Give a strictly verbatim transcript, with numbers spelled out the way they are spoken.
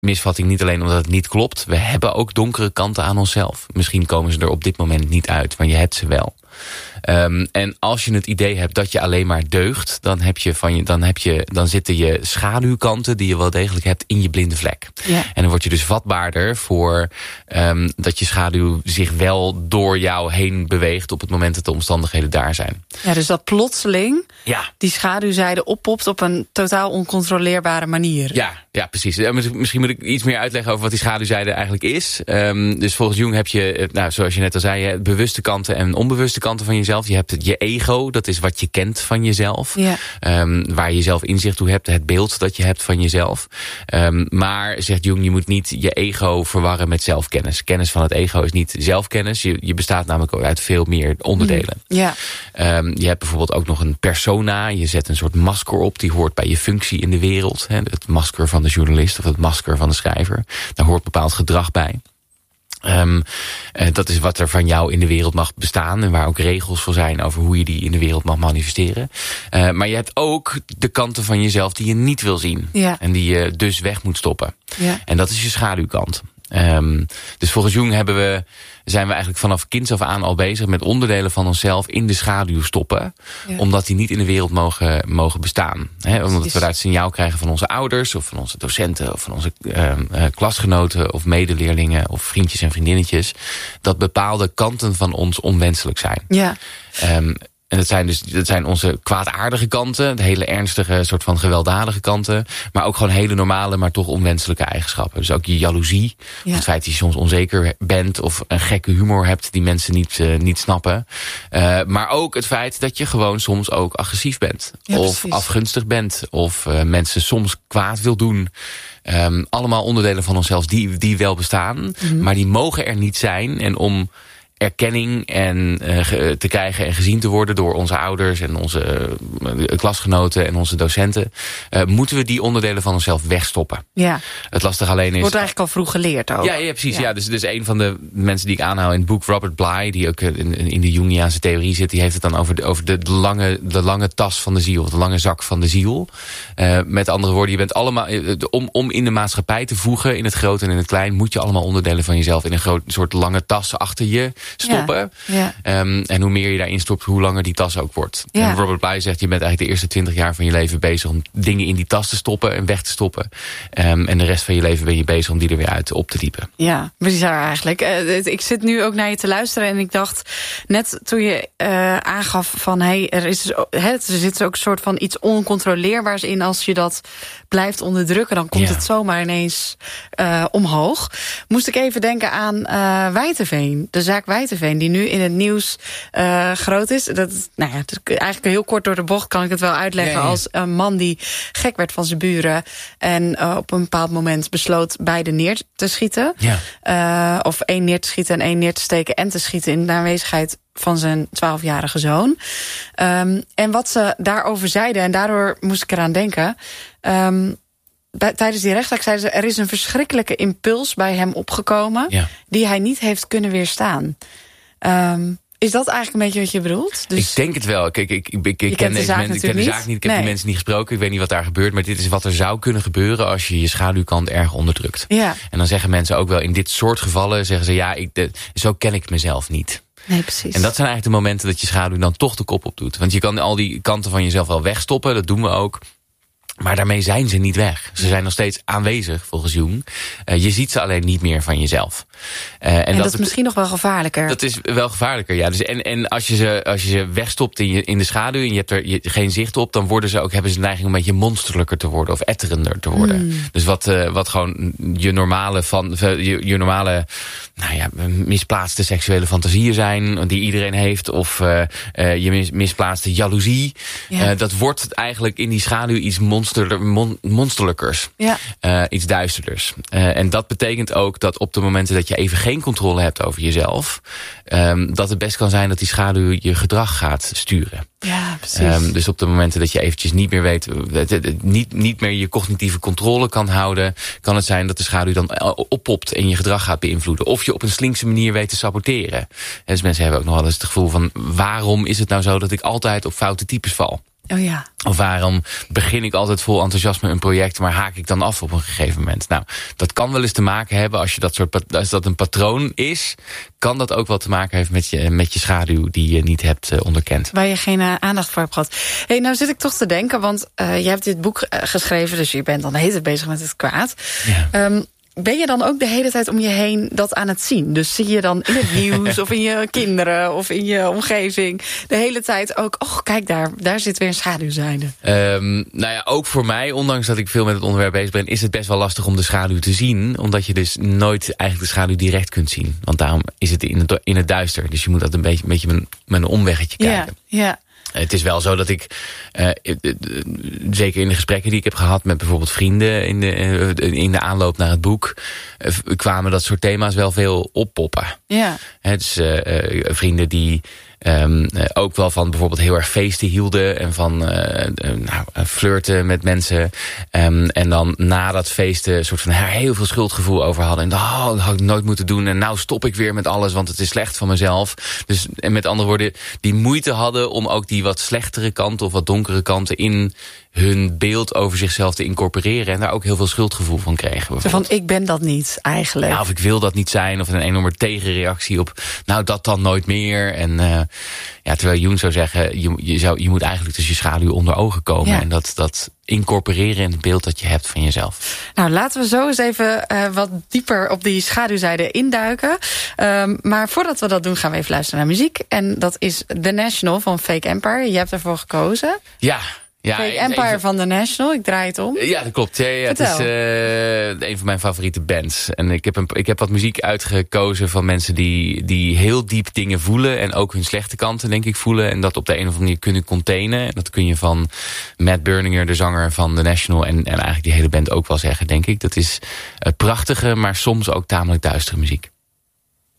misvatting niet alleen omdat het niet klopt. We hebben ook donkere kanten aan onszelf. Misschien komen ze er op dit moment niet uit, maar je hebt ze wel. Um, en als je het idee hebt dat je alleen maar deugt, dan heb je van je, dan heb je, dan zitten je schaduwkanten die je wel degelijk hebt in je blinde vlek. Ja. En dan word je dus vatbaarder voor um, dat je schaduw zich wel door jou heen beweegt op het moment dat de omstandigheden daar zijn. Ja, dus dat plotseling ja. die schaduwzijde oppopt op een totaal oncontroleerbare manier. Ja, ja, precies. Misschien moet ik iets meer uitleggen over wat die schaduwzijde eigenlijk is. Um, dus volgens Jung heb je, nou, zoals je net al zei, bewuste kanten en onbewuste kanten van jezelf. Je hebt je ego, dat is wat je kent van jezelf. Ja. Um, waar je zelf inzicht toe hebt, het beeld dat je hebt van jezelf. Um, maar, zegt Jung, je moet niet je ego verwarren met zelfkennis. Kennis van het ego is niet zelfkennis. Je, je bestaat namelijk uit veel meer onderdelen. Ja. Um, je hebt bijvoorbeeld ook nog een persona. Je zet een soort masker op, die hoort bij je functie in de wereld. Hè, het masker van de journalist of het masker van de schrijver. Daar hoort bepaald gedrag bij. Um, uh, dat is wat er van jou in de wereld mag bestaan en waar ook regels voor zijn over hoe je die in de wereld mag manifesteren. Uh, maar je hebt ook de kanten van jezelf die je niet wil zien. Ja. En die je dus weg moet stoppen. Ja. En dat is je schaduwkant. Um, dus volgens Jung hebben we, zijn we eigenlijk vanaf kinds af aan al bezig met onderdelen van onszelf in de schaduw stoppen. Ja. Omdat die niet in de wereld mogen, mogen bestaan. He, omdat we daar het signaal krijgen van onze ouders of van onze docenten of van onze uh, uh, klasgenoten of medeleerlingen of vriendjes en vriendinnetjes. Dat bepaalde kanten van ons onwenselijk zijn. Ja. Um, En dat zijn dus dat zijn onze kwaadaardige kanten, de hele ernstige soort van gewelddadige kanten, maar ook gewoon hele normale, maar toch onwenselijke eigenschappen. Dus ook je jaloezie, ja. Het feit dat je soms onzeker bent of een gekke humor hebt die mensen niet, uh, niet snappen. Uh, maar ook het feit dat je gewoon soms ook agressief bent, ja, of precies. afgunstig bent, of uh, mensen soms kwaad wil doen. Um, allemaal onderdelen van onszelf die, die wel bestaan, mm-hmm. maar die mogen er niet zijn. En om erkenning en uh, te krijgen en gezien te worden door onze ouders en onze uh, klasgenoten en onze docenten, uh, moeten we die onderdelen van onszelf wegstoppen. Ja. Het lastig alleen is, wordt eigenlijk al vroeg geleerd ook. Ja, ja precies. Ja. Ja, dus, dus een van de mensen die ik aanhaal in het boek, Robert Bly, die ook in, in de Jungiaanse theorie zit, die heeft het dan over de, over de, lange, de lange tas van de ziel, de lange zak van de ziel. Uh, met andere woorden, je bent allemaal, om, om in de maatschappij te voegen, in het groot en in het klein, moet je allemaal onderdelen van jezelf in een groot soort lange tas achter je stoppen. Ja, ja. Um, en hoe meer je daarin stopt, hoe langer die tas ook wordt. Ja. En Robert Bly zegt, je bent eigenlijk de eerste twintig jaar van je leven bezig om dingen in die tas te stoppen en weg te stoppen. Um, en de rest van je leven ben je bezig om die er weer uit op te diepen. Ja, bizar eigenlijk. Uh, ik zit nu ook naar je te luisteren en ik dacht, net toen je uh, aangaf van, hey, er, is dus, he, er zit dus ook een soort van iets oncontroleerbaars in. Als je dat blijft onderdrukken, dan komt ja. het zomaar ineens uh, omhoog. Moest ik even denken aan uh, Wijteveen, de zaak Wijteveen, die nu in het nieuws uh, groot is. Dat, nou ja, eigenlijk heel kort door de bocht kan ik het wel uitleggen. Ja, ja. Als een man die gek werd van zijn buren en uh, op een bepaald moment besloot beide neer te schieten. Ja. Uh, of één neer te schieten en één neer te steken en te schieten in de aanwezigheid van zijn twaalfjarige zoon. Um, en wat ze daarover zeiden, en daardoor moest ik eraan denken, Um, bij, tijdens die rechtszaak zeiden ze, er is een verschrikkelijke impuls bij hem opgekomen, ja. die hij niet heeft kunnen weerstaan. Um, is dat eigenlijk een beetje wat je bedoelt? Dus ik denk het wel. Kijk, ik, ik, ik, ik ken deze mensen, ik ken de zaak niet. Ik heb nee. die mensen niet gesproken. Ik weet niet wat daar gebeurt. Maar dit is wat er zou kunnen gebeuren als je je schaduwkant erg onderdrukt. Ja. En dan zeggen mensen ook wel in dit soort gevallen, zeggen ze, ja, ik, de, zo ken ik mezelf niet. Nee, precies. En dat zijn eigenlijk de momenten dat je schaduw dan toch de kop op doet. Want je kan al die kanten van jezelf wel wegstoppen. Dat doen we ook. Maar daarmee zijn ze niet weg. Ze zijn nog steeds aanwezig, volgens Jung. Uh, je ziet ze alleen niet meer van jezelf. Uh, en en dat, dat is misschien nog wel gevaarlijker. Dat is wel gevaarlijker, ja. Dus en en als, je ze, als je ze wegstopt in, je, in de schaduw en je hebt er je, geen zicht op, dan worden ze ook, hebben ze de neiging om een beetje monsterlijker te worden of etterender te worden. Hmm. Dus wat, uh, wat gewoon je normale, van, je, je normale nou ja, misplaatste seksuele fantasieën zijn, die iedereen heeft, of uh, uh, je mis, misplaatste jaloezie. Ja. Uh, dat wordt eigenlijk in die schaduw iets monster, mon, monsterlijkers. Ja. Uh, iets duisterders. Uh, en dat betekent ook dat op de momenten dat je even geen controle hebt over jezelf, um, dat het best kan zijn dat die schaduw je gedrag gaat sturen. Ja, precies. Um, dus op de momenten dat je eventjes niet meer weet, niet, niet meer je cognitieve controle kan houden, kan het zijn dat de schaduw dan oppopt en je gedrag gaat beïnvloeden. Of je op een slinkse manier weet te saboteren. Dus mensen hebben ook nog wel eens het gevoel van, waarom is het nou zo dat ik altijd op foute types val? Oh ja. Of waarom begin ik altijd vol enthousiasme een project, maar haak ik dan af op een gegeven moment? Nou, dat kan wel eens te maken hebben, als, je dat soort, als dat een patroon is, kan dat ook wel te maken hebben met je, met je schaduw die je niet hebt uh, onderkend. Waar je geen uh, aandacht voor hebt gehad. Hey, nou zit ik toch te denken, want uh, je hebt dit boek uh, geschreven, dus je bent dan de hele tijd bezig met het kwaad. Ja. Um, Ben je dan ook de hele tijd om je heen dat aan het zien? Dus zie je dan in het nieuws of in je kinderen of in je omgeving de hele tijd ook, oh kijk daar, daar zit weer een schaduwzijde. Um, nou ja, ook voor mij, ondanks dat ik veel met het onderwerp bezig ben, is het best wel lastig om de schaduw te zien. Omdat je dus nooit eigenlijk de schaduw direct kunt zien. Want daarom is het in het, in het duister. Dus je moet dat een beetje, een beetje met, met een omweggetje kijken. Ja, ja. Het is wel zo dat ik, uh, zeker in de gesprekken die ik heb gehad met bijvoorbeeld vrienden in de, uh, in de aanloop naar het boek, uh, kwamen dat soort thema's wel veel oppoppen. Ja. He, dus uh, uh, vrienden die um, uh, ook wel van bijvoorbeeld heel erg feesten hielden en van uh, uh, nou, flirten met mensen. Um, en dan na dat feesten een soort van heel veel schuldgevoel over hadden. En oh, dat had ik nooit moeten doen. En nou stop ik weer met alles, want het is slecht van mezelf. Dus en met andere woorden, die moeite hadden om ook die wat slechtere kanten of wat donkere kanten in hun beeld over zichzelf te incorporeren. En daar ook heel veel schuldgevoel van kregen. Van ik ben dat niet eigenlijk. Ja, of ik wil dat niet zijn. Of een enorme tegenreactie op nou dat dan nooit meer. En uh, ja, terwijl Jung zou zeggen, je, je, zou, je moet eigenlijk dus je schaduw onder ogen komen. Ja. En dat, dat incorporeren in het beeld dat je hebt van jezelf. Nou, laten we zo eens even uh, wat dieper op die schaduwzijde induiken. Um, maar voordat we dat doen, gaan we even luisteren naar muziek. En dat is The National van Fake Empire. Je hebt ervoor gekozen. Ja. Ja, Fake Empire even van The National, ik draai het om. Ja, dat klopt. Ja, ja, het is uh, een van mijn favoriete bands. En ik heb, een, ik heb wat muziek uitgekozen van mensen die, die heel diep dingen voelen. En ook hun slechte kanten, denk ik, voelen. En dat op de een of andere manier kunnen containen. En dat kun je van Matt Berninger, de zanger van The National, en, en eigenlijk die hele band ook wel zeggen, denk ik. Dat is uh, prachtige, maar soms ook tamelijk duistere muziek.